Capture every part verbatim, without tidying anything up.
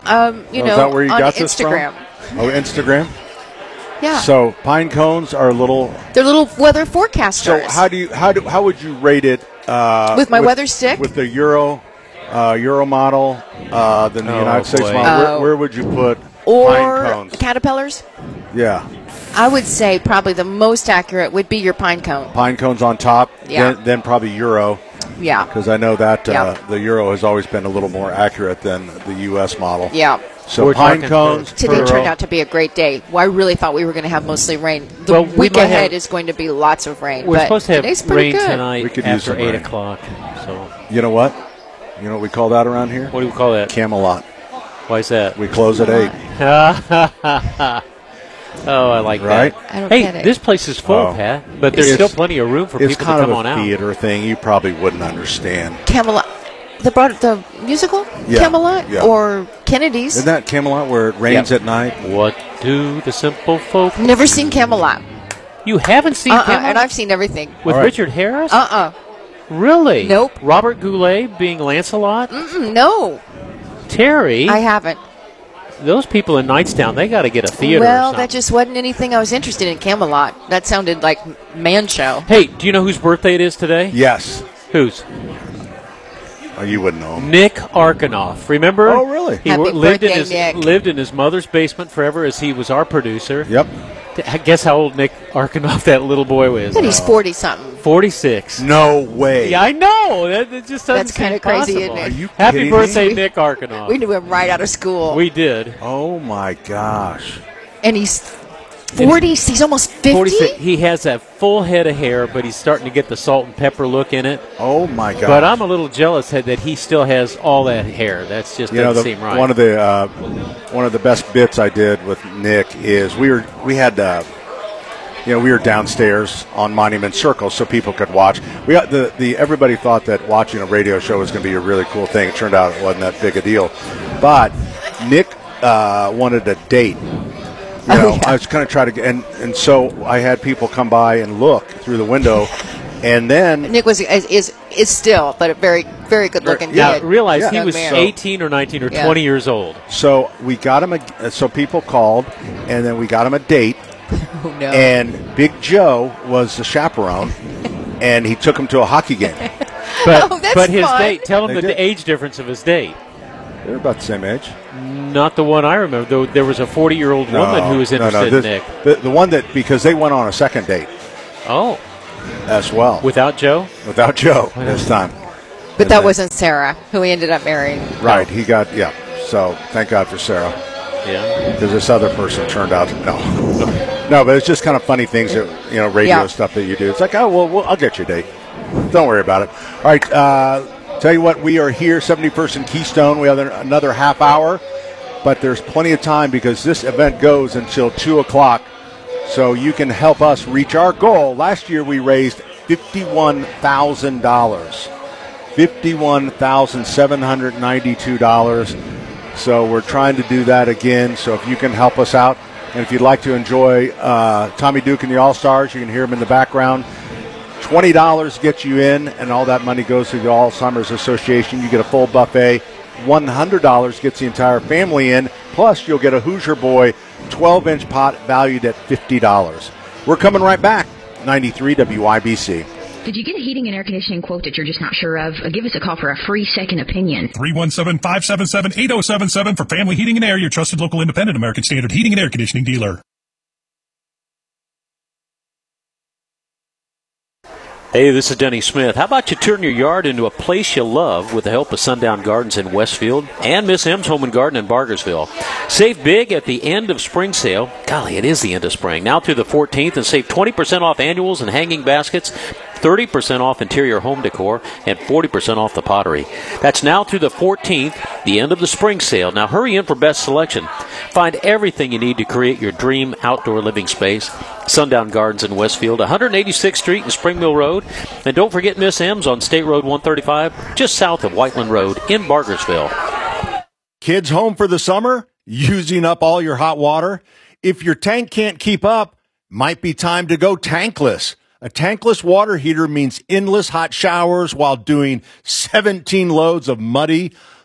um, you oh, know, is that where you on got Instagram. This from? Oh, Instagram? Yeah. So pine cones are a little. They're little weather forecasters. So how do you how do how would you rate it? Uh, with my with, weather stick, with the Euro, uh, Euro model, uh, then the oh, United States boy. model. Oh. Where, where would you put or pine cones? Caterpillars? Yeah. I would say probably the most accurate would be your pine cone. Pine cones on top. Yeah. Then, then probably Euro. Yeah. Because I know that uh, yeah. the Euro has always been a little more accurate than the U S model. Yeah. So We're pine cones. Today Euro. turned out to be a great day. Well, I really thought we were going to have mostly rain. The well, we week ahead have, is going to be lots of rain. We're but supposed to have today's pretty rain good. tonight we could after use eight rain. o'clock. So you know what? You know what we call that around here? What do we call that? Camelot. Why is that? We close at eight. Oh, I like right? that. I don't hey, get it. this place is full, Oh. Pat, but there's It's- still plenty of room for It's people kind to come of on a out. theater thing. You probably wouldn't understand. Camelot. The, broad, the musical? Yeah. Camelot? Yeah. Or Kennedy's? Isn't that Camelot where it rains Yep. at night? What do the simple folk? Never seen Camelot. You haven't seen Uh-uh, Camelot? and I've seen everything. With All right. Richard Harris? Uh-uh. Really? Nope. Robert Goulet being Lancelot? Mm-mm, no, Terry? I haven't. Those people in Knightstown, they got to get a theater or Well, something. that just wasn't anything I was interested in. Camelot. That sounded like man show. Hey, do you know whose birthday it is today? Yes. Whose? Oh, you wouldn't know him. Nick Arkanoff. Remember? Oh, really? He Happy w- lived in birthday, his Nick. lived in his mother's basement forever as he was our producer. Yep. T- Guess how old Nick Arkanoff that little boy was? But he's forty something. forty-six. No way. Yeah, I know. That, that just doesn't That's seem kinda crazy, possible. isn't it? Are you Happy kidding birthday, me? Nick Arkanoff. We knew him right out of school. We did. Oh, my gosh. and he's forty. He's almost fifty. forty-six. He has that full head of hair, but he's starting to get the salt and pepper look in it. Oh, my gosh. But I'm a little jealous that that he still has all that hair. That's just You know, doesn't the, seem right. one of the uh, one of the best bits I did with Nick is we were we had uh, you know we were downstairs on Monument Circle so people could watch. We got the the everybody thought that watching a radio show was going to be a really cool thing. It turned out it wasn't that big a deal. But Nick uh, wanted a date. You know, Oh, yeah. I was kind of trying to get, and and so I had people come by and look through the window, and then Nick was is is, is still, but a very very good looking now kid. realize Yeah. he Young was man. eighteen or nineteen or Yeah. twenty years old. so we got him a so people called, and then we got him a date. Oh, no. And Big Joe was the chaperone, and he took him to a hockey game. But Oh, that's but his fun. date. Tell him They the did. age difference of his date. They're about the same age. Not the one I remember. Though there was a forty-year-old woman who was no, no, interested this- in Nick. The, the one that, because they went on a second date Oh, as well. without Joe. without Joe this time. but and that then- wasn't Sarah, who he ended up marrying. Right, he got, yeah. So thank God for Sarah, Yeah. because this other person turned out, no. No, but it's just kind of funny things that, you know, radio Yeah. stuff that you do. It's like, oh, well, well, I'll get you a date. Don't worry about it. All right, uh, tell you what, we are here, seventy-first and Keystone. We have another half hour, but there's plenty of time because this event goes until two o'clock, so you can help us reach our goal. Last year we raised fifty-one thousand dollars. fifty-one thousand seven hundred ninety-two dollars. So we're trying to do that again, so if you can help us out, and if you'd like to enjoy uh, Tommy Duke and the All-Stars, you can hear him in the background. twenty dollars gets you in, and all that money goes to the Alzheimer's Association. You get a full buffet. one hundred dollars gets the entire family in, plus you'll get a Hoosier Boy twelve-inch pot valued at fifty dollars. We're coming right back. ninety-three W I B C. Did you get a heating and air conditioning quote that you're just not sure of? Uh, give us a call for a free second opinion. three one seven, five seven seven, eight oh seven seven for Family Heating and Air, your trusted local independent American Standard heating and air conditioning dealer. Hey, this is Denny Smith. How about you turn your yard into a place you love with the help of Sundown Gardens in Westfield and Miss M's Home and Garden in Bargersville. Save big at the end of spring sale. Golly, it is the end of spring. Now through the fourteenth, and save twenty percent off annuals and hanging baskets, thirty percent off interior home decor, and forty percent off the pottery. That's now through the fourteenth, the end of the spring sale. Now hurry in for best selection. Find everything you need to create your dream outdoor living space. Sundown Gardens in Westfield, one eighty-sixth Street and Spring Mill Road. And don't forget Miss M's on State Road one thirty-five, just south of Whiteland Road in Bargersville. Kids home for the summer? Using up all your hot water? If your tank can't keep up, might be time to go tankless. A tankless water heater means endless hot showers while doing seventeen loads of muddy,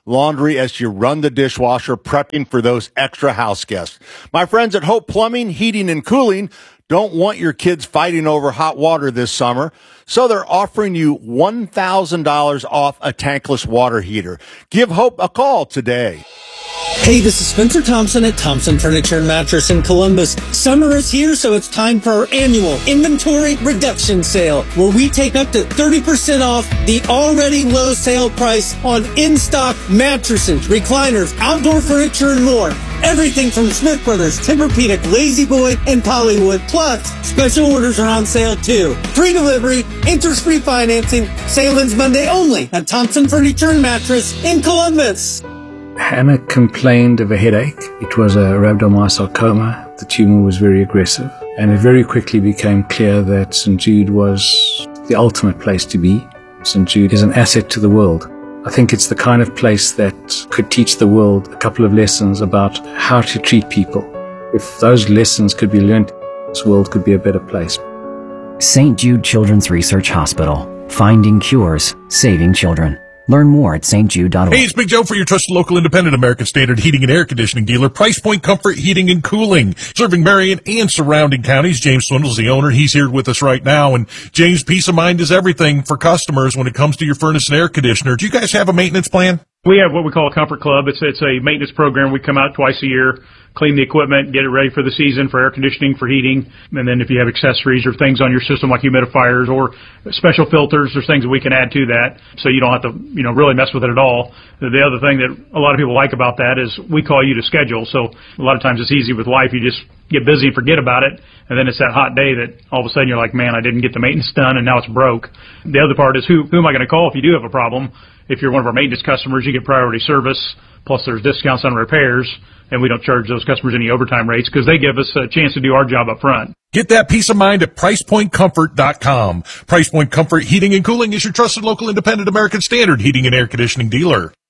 laundry as you run the dishwasher, prepping for those extra house guests. My friends at Hope Plumbing, Heating, and Cooling don't want your kids fighting over hot water this summer, so they're offering you one thousand dollars off a tankless water heater. Give Hope a call today. Hey, this is Spencer Thompson at Thompson Furniture and Mattress in Columbus. Summer is here, so it's time for our annual inventory reduction sale, where we take up to thirty percent off the already low sale price on in-stock mattresses, recliners, outdoor furniture, and more. Everything from Smith Brothers, Tempur-Pedic, Lazy Boy, and Pollywood. Plus, special orders are on sale too. Free delivery, interest-free financing. Sale ends Monday only at Thompson Furniture and Mattress in Columbus. Hannah complained of a headache. It was a rhabdomyosarcoma. The tumor was very aggressive, and it very quickly became clear that Saint Jude was the ultimate place to be. Saint Jude is an asset to the world. I think it's the kind of place that could teach the world a couple of lessons about how to treat people. If those lessons could be learned, this world could be a better place. Saint Jude Children's Research Hospital. Finding cures, saving children. Learn more at S T Jude dot org. Hey, it's Big Joe for your trusted local independent American Standard heating and air conditioning dealer, Price Point Comfort Heating and Cooling, serving Marion and surrounding counties. James Swindle's the owner. He's here with us right now. And James, peace of mind is everything for customers when it comes to your furnace and air conditioner. Do you guys have a maintenance plan? We have what we call a Comfort Club. It's it's a maintenance program. We come out twice a year, clean the equipment, get it ready for the season for air conditioning, for heating. And then if you have accessories or things on your system like humidifiers or special filters, there's things that we can add to that so you don't have to, you know, really mess with it at all. The other thing that a lot of people like about that is we call you to schedule. So a lot of times it's easy with life. You just get busy and forget about it. And then it's that hot day that all of a sudden you're like, man, I didn't get the maintenance done and now it's broke. The other part is who, who am I going to call if you do have a problem? If you're one of our maintenance customers, you get priority service, plus there's discounts on repairs, and we don't charge those customers any overtime rates because they give us a chance to do our job up front. Get that peace of mind at price point comfort dot com. Price Point Comfort Heating and Cooling is your trusted local independent American Standard heating and air conditioning dealer.